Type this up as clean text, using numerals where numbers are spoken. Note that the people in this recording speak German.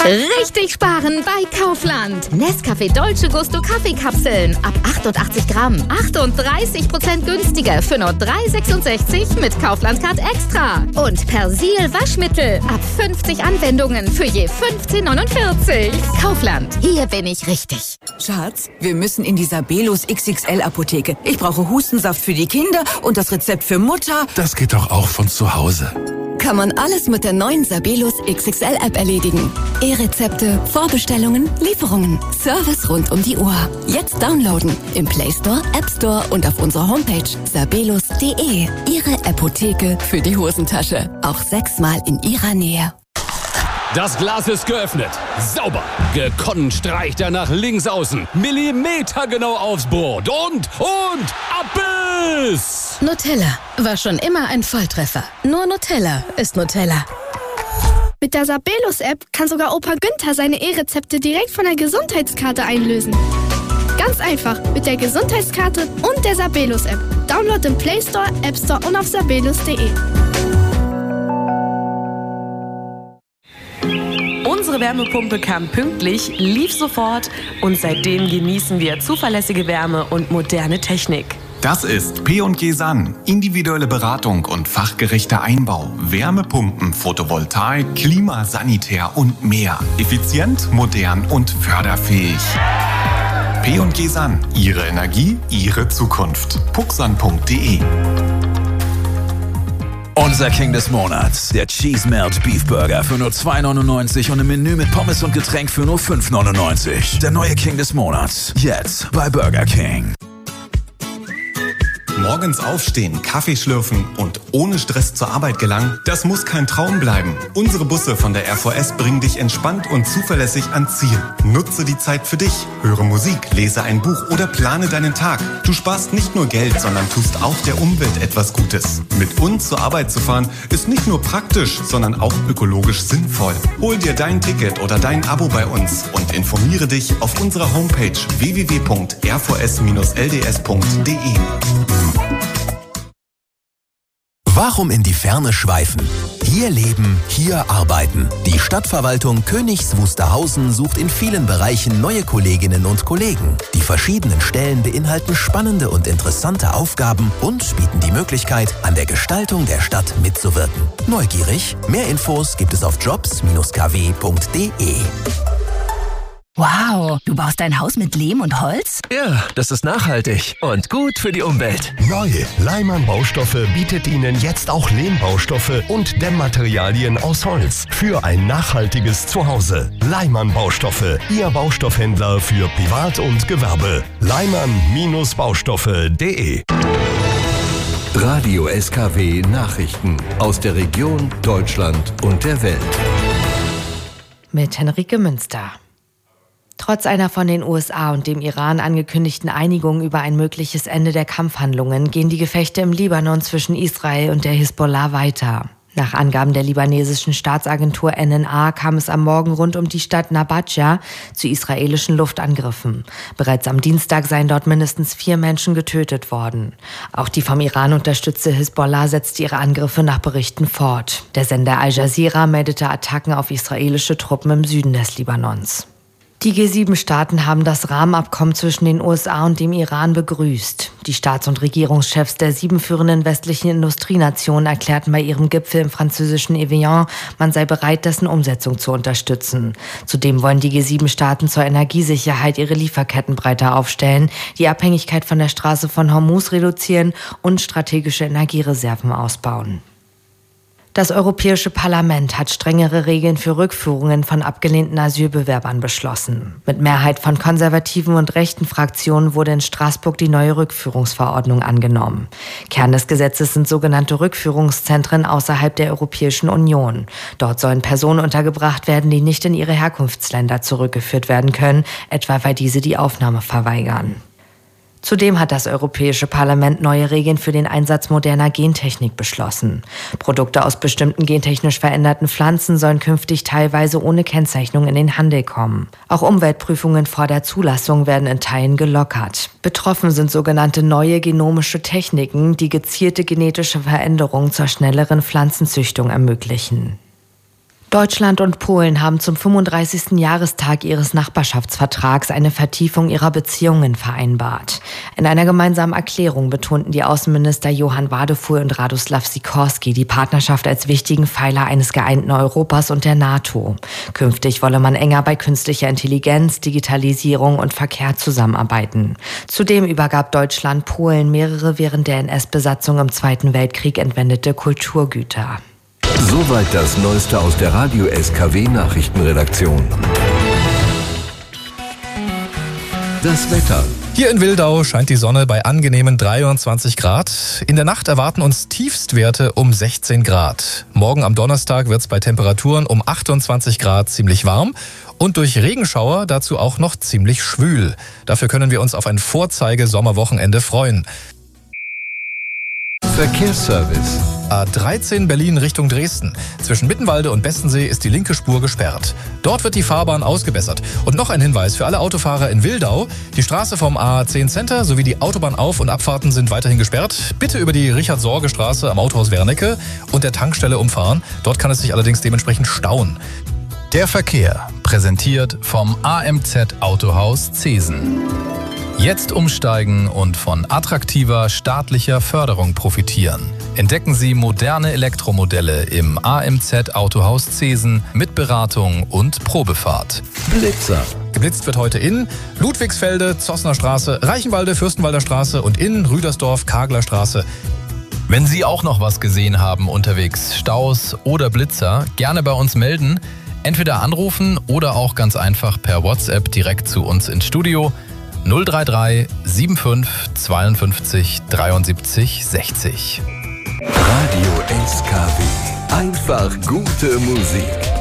Richtig sparen bei Kaufland. Nescafé Dolce Gusto Kaffeekapseln ab 88 Gramm. 38% günstiger für nur 3,66 mit Kaufland Card Extra. Und Persil Waschmittel ab 50 Anwendungen für je 15,49. Kaufland, hier bin ich richtig. Schatz, wir müssen in die Sabelus XXL Apotheke. Ich brauche Hustensaft für die Kinder und das Rezept für Mutter. Das geht doch auch von zu Hause. Kann man alles mit der neuen Sabelus XXL App erledigen. E-Rezepte, Vorbestellungen, Lieferungen, Service rund um die Uhr. Jetzt downloaden im Play Store, App Store und auf unserer Homepage sabelus.de. Ihre Apotheke für die Hosentasche. Auch 6-mal in Ihrer Nähe. Das Glas ist geöffnet. Sauber. Gekonnt streicht er nach links außen. Millimetergenau aufs Brot. Und ab ist! Nutella war schon immer ein Volltreffer. Nur Nutella ist Nutella. Mit der Sabelus-App kann sogar Opa Günther seine E-Rezepte direkt von der Gesundheitskarte einlösen. Ganz einfach mit der Gesundheitskarte und der Sabelus-App. Download im Play Store, App Store und auf sabelus.de. Unsere Wärmepumpe kam pünktlich, lief sofort und seitdem genießen wir zuverlässige Wärme und moderne Technik. Das ist P&G Sun. Individuelle Beratung und fachgerechter Einbau. Wärmepumpen, Photovoltaik, Klima, Sanitär und mehr. Effizient, modern und förderfähig. P&G Sun. Ihre Energie, Ihre Zukunft. pucksun.de. Unser King des Monats, der Cheese Melt Beef Burger für nur 2,99 und ein Menü mit Pommes und Getränk für nur 5,99. Der neue King des Monats, jetzt bei Burger King. Morgens aufstehen, Kaffee schlürfen und ohne Stress zur Arbeit gelangen, das muss kein Traum bleiben. Unsere Busse von der RVS bringen dich entspannt und zuverlässig ans Ziel. Nutze die Zeit für dich. Höre Musik, lese ein Buch oder plane deinen Tag. Du sparst nicht nur Geld, sondern tust auch der Umwelt etwas Gutes. Mit uns zur Arbeit zu fahren, ist nicht nur praktisch, sondern auch ökologisch sinnvoll. Hol dir dein Ticket oder dein Abo bei uns und informiere dich auf unserer Homepage www.rvs-lds.de. Warum in die Ferne schweifen? Hier leben, hier arbeiten. Die Stadtverwaltung Königs Wusterhausen sucht in vielen Bereichen neue Kolleginnen und Kollegen. Die verschiedenen Stellen beinhalten spannende und interessante Aufgaben und bieten die Möglichkeit, an der Gestaltung der Stadt mitzuwirken. Neugierig? Mehr Infos gibt es auf jobs-kw.de. Wow, du baust dein Haus mit Lehm und Holz? Ja, das ist nachhaltig und gut für die Umwelt. Neu, Leimann Baustoffe bietet Ihnen jetzt auch Lehmbaustoffe und Dämmmaterialien aus Holz für ein nachhaltiges Zuhause. Leimann Baustoffe, Ihr Baustoffhändler für Privat und Gewerbe. Leimann-Baustoffe.de. Radio SKW Nachrichten aus der Region, Deutschland und der Welt. Mit Henrike Münster. Trotz einer von den USA und dem Iran angekündigten Einigung über ein mögliches Ende der Kampfhandlungen gehen die Gefechte im Libanon zwischen Israel und der Hisbollah weiter. Nach Angaben der libanesischen Staatsagentur NNA kam es am Morgen rund um die Stadt Nabadja zu israelischen Luftangriffen. Bereits am Dienstag seien dort mindestens 4 Menschen getötet worden. Auch die vom Iran unterstützte Hisbollah setzte ihre Angriffe nach Berichten fort. Der Sender Al Jazeera meldete Attacken auf israelische Truppen im Süden des Libanons. Die G7-Staaten haben das Rahmenabkommen zwischen den USA und dem Iran begrüßt. Die Staats- und Regierungschefs der 7 führenden westlichen Industrienationen erklärten bei ihrem Gipfel im französischen Evian, man sei bereit, dessen Umsetzung zu unterstützen. Zudem wollen die G7-Staaten zur Energiesicherheit ihre Lieferketten breiter aufstellen, die Abhängigkeit von der Straße von Hormuz reduzieren und strategische Energiereserven ausbauen. Das Europäische Parlament hat strengere Regeln für Rückführungen von abgelehnten Asylbewerbern beschlossen. Mit Mehrheit von konservativen und rechten Fraktionen wurde in Straßburg die neue Rückführungsverordnung angenommen. Kern des Gesetzes sind sogenannte Rückführungszentren außerhalb der Europäischen Union. Dort sollen Personen untergebracht werden, die nicht in ihre Herkunftsländer zurückgeführt werden können, etwa weil diese die Aufnahme verweigern. Zudem hat das Europäische Parlament neue Regeln für den Einsatz moderner Gentechnik beschlossen. Produkte aus bestimmten gentechnisch veränderten Pflanzen sollen künftig teilweise ohne Kennzeichnung in den Handel kommen. Auch Umweltprüfungen vor der Zulassung werden in Teilen gelockert. Betroffen sind sogenannte neue genomische Techniken, die gezielte genetische Veränderungen zur schnelleren Pflanzenzüchtung ermöglichen. Deutschland und Polen haben zum 35. Jahrestag ihres Nachbarschaftsvertrags eine Vertiefung ihrer Beziehungen vereinbart. In einer gemeinsamen Erklärung betonten die Außenminister Johann Wadefuhl und Radoslaw Sikorski die Partnerschaft als wichtigen Pfeiler eines geeinten Europas und der NATO. Künftig wolle man enger bei künstlicher Intelligenz, Digitalisierung und Verkehr zusammenarbeiten. Zudem übergab Deutschland Polen mehrere während der NS-Besatzung im Zweiten Weltkrieg entwendete Kulturgüter. Soweit das Neueste aus der Radio SKW Nachrichtenredaktion. Das Wetter. Hier in Wildau scheint die Sonne bei angenehmen 23 Grad. In der Nacht erwarten uns Tiefstwerte um 16 Grad. Morgen am Donnerstag wird es bei Temperaturen um 28 Grad ziemlich warm und durch Regenschauer dazu auch noch ziemlich schwül. Dafür können wir uns auf ein Vorzeige-Sommerwochenende freuen. Verkehrsservice. A13 Berlin Richtung Dresden. Zwischen Mittenwalde und Bestensee ist die linke Spur gesperrt. Dort wird die Fahrbahn ausgebessert. Und noch ein Hinweis für alle Autofahrer in Wildau. Die Straße vom A10 Center sowie die Autobahnauf- und Abfahrten sind weiterhin gesperrt. Bitte über die Richard-Sorge-Straße am Autohaus Wernecke und der Tankstelle umfahren. Dort kann es sich allerdings dementsprechend stauen. Der Verkehr, präsentiert vom AMZ Autohaus Zesen. Jetzt umsteigen und von attraktiver staatlicher Förderung profitieren. Entdecken Sie moderne Elektromodelle im AMZ Autohaus Zesen mit Beratung und Probefahrt. Blitzer. Geblitzt wird heute in Ludwigsfelde, Zossner Straße, Reichenwalde, Fürstenwalder Straße und in Rüdersdorf, Kagler Straße. Wenn Sie auch noch was gesehen haben unterwegs, Staus oder Blitzer, gerne bei uns melden. Entweder anrufen oder auch ganz einfach per WhatsApp direkt zu uns ins Studio. 033 75 52 73 60. Radio SKW. Einfach gute Musik.